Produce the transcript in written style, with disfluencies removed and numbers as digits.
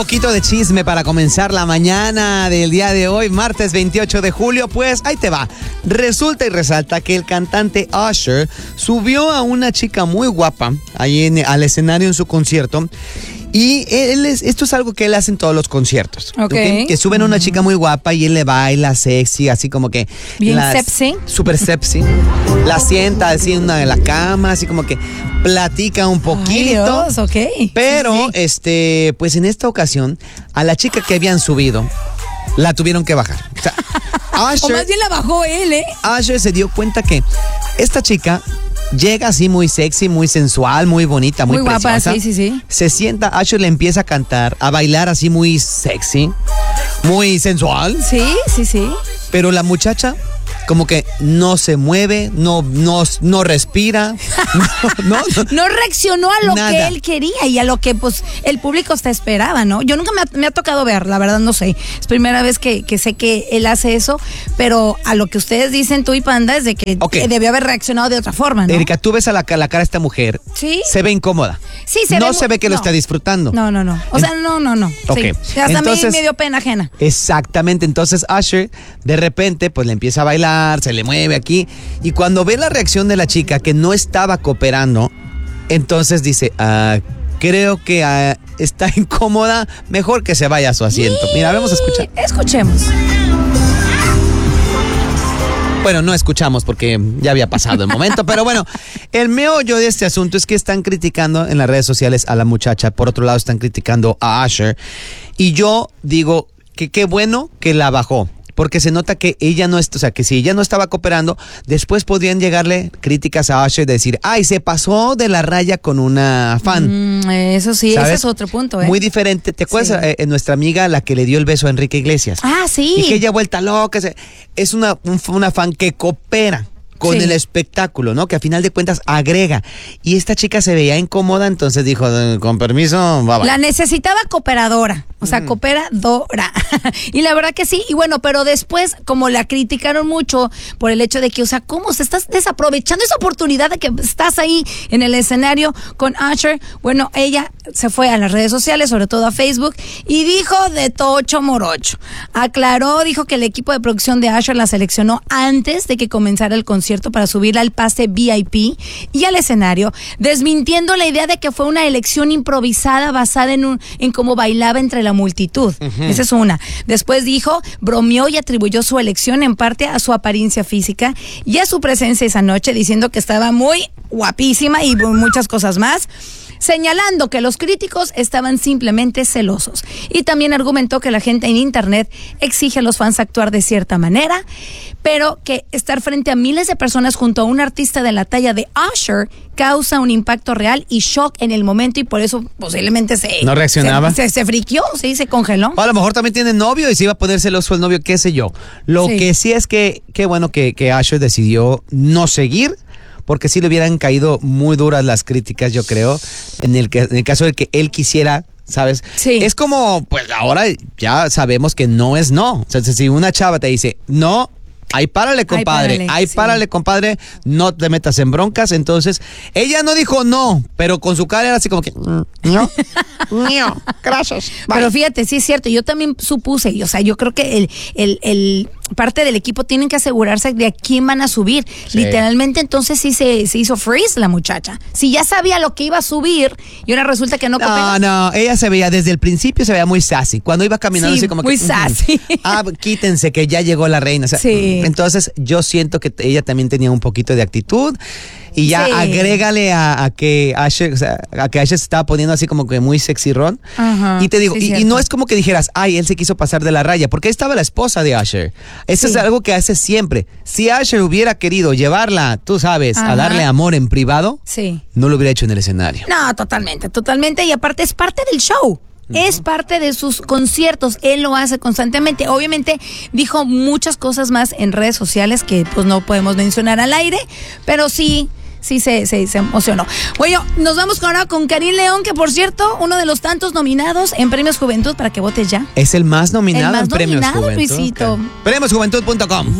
poquito de chisme para comenzar la mañana del día de hoy, martes 28 de julio. Pues ahí te va. Resulta y resalta que el cantante Usher subió a una chica muy guapa ahí al escenario en su concierto. Y esto es algo que él hace en todos los conciertos. Okay. Que suben a una chica muy guapa y él le baila sexy, así como que... Bien sexy. Súper sexy. La sienta así en una de la cama, así como que platica un poquito. Ay, Dios, ok. Pero, sí. pues en esta ocasión, a la chica que habían subido, la tuvieron que bajar. O sea, Usher, o más bien la bajó él, ¿eh? Usher se dio cuenta que esta chica... llega así muy sexy, muy sensual, muy bonita, muy guapa, preciosa. sí. Se sienta, Usher le empieza a cantar, a bailar así muy sexy, muy sensual. Sí. Pero la muchacha como que no se mueve, no respira, no reaccionó a lo nada. que él quería y a lo que pues el público hasta esperaba, ¿no? Yo nunca me ha tocado ver, la verdad no sé. Es primera vez que sé que él hace eso, pero a lo que ustedes dicen tú y Panda es de que debió haber reaccionado de otra forma, ¿no? Erika, tú ves a la cara de esta mujer, ¿sí? Se ve incómoda. Sí, no se ve que lo está disfrutando. No. O sea, no. Okay. Sí. Hasta entonces, a mí me dio pena ajena. Exactamente. Entonces Usher, de repente, pues le empieza a bailar, se le mueve aquí. Y cuando ve la reacción de la chica que no estaba cooperando, entonces dice, creo que está incómoda, mejor que se vaya a su asiento. Mira, vamos a escuchar. Escuchemos. Bueno, no escuchamos porque ya había pasado el momento, pero bueno, el meollo de este asunto es que están criticando en las redes sociales a la muchacha, por otro lado están criticando a Usher, y yo digo que qué bueno que la bajó, porque se nota que ella no está, o sea, que si ella no estaba cooperando, después podrían llegarle críticas a Usher de decir, se pasó de la raya con una fan. Eso sí, ¿sabes? Ese es otro punto, ¿eh? Muy diferente. ¿Te acuerdas nuestra amiga, la que le dio el beso a Enrique Iglesias? Sí. Y que ella vuelta loca. Es una fan que coopera con el espectáculo, ¿no? Que a final de cuentas agrega. Y esta chica se veía incómoda, entonces dijo, con permiso, bye. La necesitaba cooperadora, o sea, cooperadora. Y la verdad que sí, y bueno, pero después, como la criticaron mucho por el hecho de que, o sea, ¿cómo se estás desaprovechando esa oportunidad de que estás ahí en el escenario con Usher? Bueno, ella se fue a las redes sociales, sobre todo a Facebook, y dijo de tocho morocho. Aclaró, dijo que el equipo de producción de Usher la seleccionó antes de que comenzara el concierto para subirla al pase VIP y al escenario, desmintiendo la idea de que fue una elección improvisada basada en cómo bailaba entre la multitud. Esa es una. Después dijo, bromeó y atribuyó su elección en parte a su apariencia física y a su presencia esa noche, diciendo que estaba muy guapísima y muchas cosas más, señalando que los críticos estaban simplemente celosos. Y también argumentó que la gente en internet exige a los fans actuar de cierta manera, pero que estar frente a miles de personas junto a un artista de la talla de Usher causa un impacto real y shock en el momento, y por eso posiblemente no reaccionaba. Se friquió, se congeló. O a lo mejor también tiene novio y se iba a poner celoso el novio, qué sé yo. Lo que sí es que qué bueno que Usher decidió no seguir, porque sí le hubieran caído muy duras las críticas, yo creo, en el caso de que él quisiera, ¿sabes? Sí. Es como, pues ahora ya sabemos que no es no. O sea, si una chava te dice no, ahí párale, compadre. Párale, compadre. No te metas en broncas. Entonces, ella no dijo no, pero con su cara era así como que no, gracias. Bye. Pero fíjate, sí es cierto. Yo también supuse, o sea, yo creo que el parte del equipo tienen que asegurarse de a quién van a subir. Sí. Literalmente, entonces sí se hizo freeze la muchacha. Si ya sabía lo que iba a subir y ahora resulta que no coopera. No, ella se veía desde el principio, se veía muy sassy. Cuando iba caminando así como muy sassy. Quítense que ya llegó la reina. O sea, entonces yo siento que ella también tenía un poquito de actitud. Y ya agrégale a que Usher, o sea, a que Usher se estaba poniendo así como que muy sexy ron. Y te digo, y no es como que dijeras, él se quiso pasar de la raya, porque ahí estaba la esposa de Usher. Eso es algo que hace siempre. Si Usher hubiera querido llevarla, tú sabes, a darle amor en privado, no lo hubiera hecho en el escenario. No, totalmente. Y aparte es parte del show. Es parte de sus conciertos, él lo hace constantemente. Obviamente dijo muchas cosas más en redes sociales que pues no podemos mencionar al aire, pero sí se emocionó. Bueno, nos vamos ahora con Karim León, que por cierto, uno de los tantos nominados en Premios Juventud, para que votes ya. Es el más nominado en Premios Juventud. Luisito. Premiosjuventud.com.